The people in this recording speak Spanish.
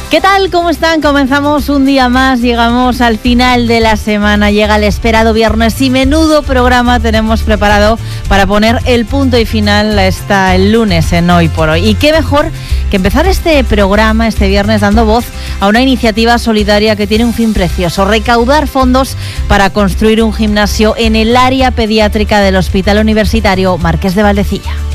¿Qué tal? ¿Cómo están? Comenzamos un día más, llegamos al final de la semana, llega el esperado viernes y menudo programa tenemos preparado para poner el punto y final hasta el lunes en Hoy por Hoy. Y qué mejor que empezar este programa, este viernes, dando voz a una iniciativa solidaria que tiene un fin precioso: recaudar fondos para construir un gimnasio en el área pediátrica del Hospital Universitario Marqués de Valdecilla.